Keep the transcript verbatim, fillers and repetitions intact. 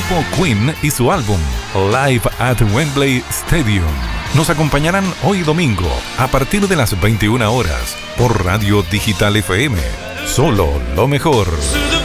grupo Queen y su álbum Live at Wembley Stadium. Nos acompañarán hoy domingo a partir de las veintiuna horas por Radio Digital F M. Solo lo mejor.